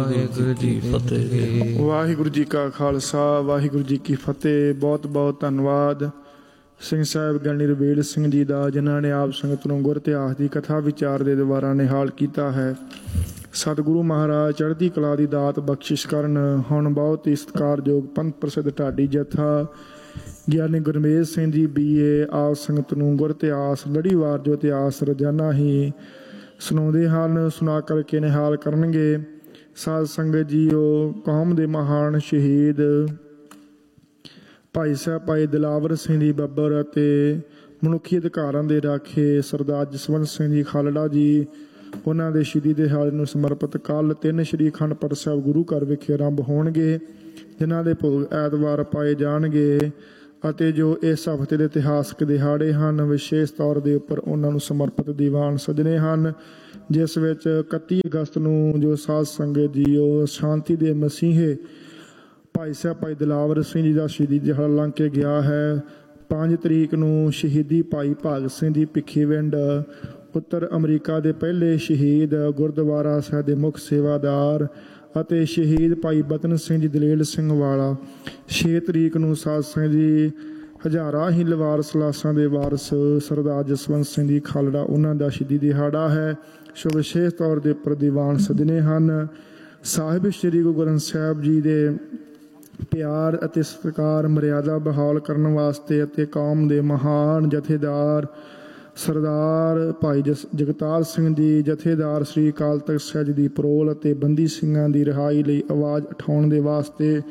ਵਾਹਿਗੁਰੂ ਜੀ ਕੀ ਫਤਿਹ। ਵਾਹਿਗੁਰੂ ਜੀ ਕਾ ਖਾਲਸਾ ਵਾਹਿਗੁਰੂ ਜੀ ਕੀ ਫਤਿਹ। ਬਹੁਤ ਬਹੁਤ ਧੰਨਵਾਦ ਸਿੰਘ ਸਾਹਿਬ ਗਿਆਨੀ ਰਵੇਲ ਸਿੰਘ ਜੀ ਦਾ, ਜਿਨ੍ਹਾਂ ਨੇ ਆਪ ਸੰਗਤ ਨੂੰ ਗੁਰ ਇਤਿਹਾਸ ਦੀ ਕਥਾ ਵਿਚਾਰ ਦੇ ਦੁਆਰਾ ਨਿਹਾਲ ਕੀਤਾ ਹੈ। ਸਤਿਗੁਰੂ ਮਹਾਰਾਜ ਚੜ੍ਹਦੀ ਕਲਾ ਦੀ ਦਾਤ ਬਖਸ਼ਿਸ਼ ਕਰਨ। ਹੁਣ ਬਹੁਤ ਹੀ ਸਤਿਕਾਰਯੋਗ ਪੰਥ ਪ੍ਰਸਿੱਧ ਢਾਡੀ ਜਥਾ ਗਿਆਨੀ ਗੁਰਮੇਜ ਸਿੰਘ ਜੀ BA ਆਪ ਸੰਗਤ ਨੂੰ ਗੁਰ ਇਤਿਹਾਸ ਲੜੀਵਾਰ ਜੋ ਇਤਿਹਾਸ ਰੋਜ਼ਾਨਾ ਹੀ ਸੁਣਾਉਂਦੇ ਹਨ, ਸੁਣਾ ਕਰਕੇ ਨਿਹਾਲ ਕਰਨਗੇ। ਸਾਧ ਸੰਗਤ ਜੀਓ, ਕੌਮ ਦੇ ਮਹਾਨ ਸ਼ਹੀਦ ਭਾਈ ਸਾਹਿਬ ਭਾਈ ਦਿਲਾਵਰ ਸਿੰਘ ਜੀ ਬੱਬਰ ਅਤੇ ਮਨੁੱਖੀ ਅਧਿਕਾਰਾਂ ਦੇ ਰਾਖੇ ਸਰਦਾਰ ਜਸਵੰਤ ਸਿੰਘ ਜੀ ਖਾਲੜਾ ਜੀ, ਉਹਨਾਂ ਦੇ ਸ਼ਹੀਦੀ ਦਿਹਾੜੇ ਨੂੰ ਸਮਰਪਿਤ ਕੱਲ੍ਹ 3 ਸ਼੍ਰੀ ਅਖੰਡ ਪਾਠ ਸਾਹਿਬ ਗੁਰੂ ਘਰ ਵਿਖੇ ਆਰੰਭ ਹੋਣਗੇ, ਜਿਨ੍ਹਾਂ ਦੇ ਭੋਗ ਐਤਵਾਰ ਪਾਏ ਜਾਣਗੇ। ਅਤੇ ਜੋ ਇਸ ਹਫ਼ਤੇ ਦੇ ਇਤਿਹਾਸਕ ਦਿਹਾੜੇ ਹਨ, ਵਿਸ਼ੇਸ਼ ਤੌਰ ਦੇ ਉੱਪਰ ਉਹਨਾਂ ਨੂੰ ਸਮਰਪਿਤ ਦੀਵਾਨ ਸਜਣੇ ਹਨ, ਜਿਸ ਵਿੱਚ 31 ਅਗਸਤ ਨੂੰ ਜੋ ਸਾਧ ਸੰਗਤ ਜੀਓ ਸ਼ਾਂਤੀ ਦੇ ਮਸੀਹੇ ਭਾਈ ਸਾਹਿਬ ਭਾਈ ਦਿਲਾਵਰ ਸਿੰਘ ਜੀ ਦਾ ਸ਼ਹੀਦੀ ਦਿਹਾੜਾ ਲੰਘ ਕੇ ਗਿਆ ਹੈ। 5 ਤਰੀਕ ਨੂੰ ਸ਼ਹੀਦੀ ਭਾਈ ਭਗਤ ਸਿੰਘ ਜੀ ਭਿੱਖੀਵਿੰਡ ਉੱਤਰ ਅਮਰੀਕਾ ਦੇ ਪਹਿਲੇ ਸ਼ਹੀਦ, ਗੁਰਦੁਆਰਾ ਸਾਹਿਬ ਦੇ ਮੁੱਖ ਸੇਵਾਦਾਰ ਅਤੇ ਸ਼ਹੀਦ ਭਾਈ ਬਤਨ ਸਿੰਘ ਜੀ ਦਲੇਲ ਸਿੰਘ ਵਾਲਾ। 6 ਤਰੀਕ ਨੂੰ ਸਾਧ ਸੰਗਤ ਜੀ ਹਜ਼ਾਰਾਂ ਹੀ ਲਵਾਰਸ ਲਾਸਾਂ ਦੇ ਵਾਰਸ ਸਰਦਾਰ ਜਸਵੰਤ ਸਿੰਘ ਜੀ ਖਾਲੜਾ, ਉਹਨਾਂ ਦਾ ਸ਼ਹੀਦੀ ਦਿਹਾੜਾ ਹੈ। ਸੋ ਵਿਸ਼ੇਸ਼ ਤੌਰ ਦੇ ਉੱਪਰ ਦੀਵਾਨ ਸਜਣੇ ਹਨ। ਸਾਹਿਬ ਸ੍ਰੀ ਗੁਰੂ ਗ੍ਰੰਥ ਸਾਹਿਬ ਜੀ ਦੇ ਪਿਆਰ ਅਤੇ ਸਤਿਕਾਰ ਮਰਿਆਦਾ ਬਹਾਲ ਕਰਨ ਵਾਸਤੇ ਅਤੇ ਕੌਮ ਦੇ ਮਹਾਨ ਜਥੇਦਾਰ ਸਰਦਾਰ ਭਾਈ ਜਗਤਾਰ ਸਿੰਘ ਜੀ, ਜਥੇਦਾਰ ਸ੍ਰੀ ਅਕਾਲ ਤਖ਼ਤ ਸਾਹਿਬ ਜੀ ਦੀ ਪਰੋਲ ਅਤੇ ਬੰਦੀ ਸਿੰਘਾਂ ਦੀ ਰਿਹਾਈ ਲਈ ਆਵਾਜ਼ ਉਠਾਉਣ ਦੇ ਵਾਸਤੇ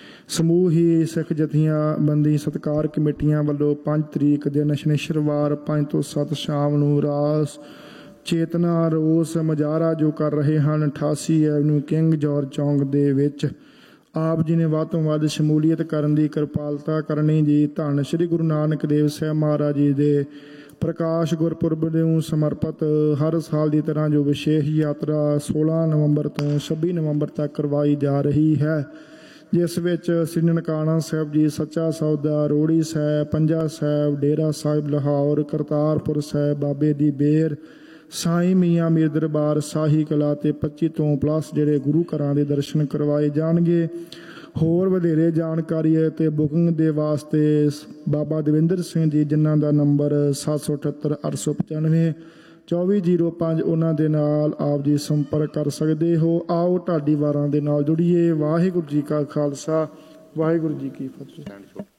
ਸਮੂਹੀ ਸਿੱਖ ਜਥੀਆਂ ਬੰਦੀ ਸਤਿਕਾਰ ਕਮੇਟੀਆਂ ਵੱਲੋਂ 5 ਤਰੀਕ ਦਿਨ ਸ਼ਨੀਚਰਵਾਰ 5 ਤੋਂ 7 ਸ਼ਾਮ ਨੂੰ ਰਾਸ ਚੇਤਨਾ ਰੋਸ ਮੁਜ਼ਾਹਰਾ ਜੋ ਕਰ ਰਹੇ ਹਨ 88 ਐਵਨਿਊ ਕਿੰਗ ਜਾਰਜ ਚੌਂਕ ਦੇ ਵਿੱਚ। ਆਪ ਜੀ ਨੇ ਵੱਧ ਤੋਂ ਵੱਧ ਸ਼ਮੂਲੀਅਤ ਕਰਨ ਦੀ ਕਿਰਪਾਲਤਾ ਕਰਨੀ ਜੀ। ਧੰਨ ਸ਼੍ਰੀ ਗੁਰੂ ਨਾਨਕ ਦੇਵ ਸਾਹਿਬ ਮਹਾਰਾਜ ਜੀ ਦੇ ਪ੍ਰਕਾਸ਼ ਗੁਰਪੁਰਬ ਨੂੰ ਸਮਰਪਿਤ ਹਰ ਸਾਲ ਦੀ ਤਰ੍ਹਾਂ ਜੋ ਵਿਸ਼ੇਸ਼ ਯਾਤਰਾ 16 ਨਵੰਬਰ ਤੋਂ 26 ਨਵੰਬਰ ਤੱਕ ਕਰਵਾਈ ਜਾ ਰਹੀ ਹੈ, ਜਿਸ ਵਿੱਚ ਸ੍ਰੀ ਨਨਕਾਣਾ ਸਾਹਿਬ ਜੀ, ਸੱਚਾ ਸੌਦਾ, ਰੋੜੀ ਸਾਹਿਬ, ਪੰਜਾ ਸਾਹਿਬ, ਡੇਰਾ ਸਾਹਿਬ ਲਾਹੌਰ, ਕਰਤਾਰਪੁਰ ਸਾਹਿਬ, ਬਾਬੇ ਦੀ ਬੇਰ, ਸਾਈਂ ਮੀਆਂ ਮੀਰ ਦਰਬਾਰ, ਸ਼ਾਹੀ ਕਲਾ ਤੇ 25 ਤੋਂ ਪਲੱਸ ਜਿਹੜੇ ਗੁਰੂ ਘਰਾਂ ਦੇ ਦਰਸ਼ਨ ਕਰਵਾਏ ਜਾਣਗੇ। ਹੋਰ ਵਧੇਰੇ ਜਾਣਕਾਰੀ ਅਤੇ ਬੁਕਿੰਗ ਦੇ ਵਾਸਤੇ ਬਾਬਾ ਦਵਿੰਦਰ ਸਿੰਘ ਜੀ, ਜਿਨ੍ਹਾਂ ਦਾ ਨੰਬਰ 778 895 2405, ਉਹਨਾਂ ਦੇ ਨਾਲ ਆਪ ਜੀ ਸੰਪਰਕ ਕਰ ਸਕਦੇ ਹੋ। ਆਓ ਢਾਡੀ ਵਾਰਾਂ ਦੇ ਨਾਲ ਜੁੜੀਏ। ਵਾਹਿਗੁਰੂ ਜੀ ਕਾ ਖਾਲਸਾ ਵਾਹਿਗੁਰੂ ਜੀ ਕੀ ਫਤਿਹ।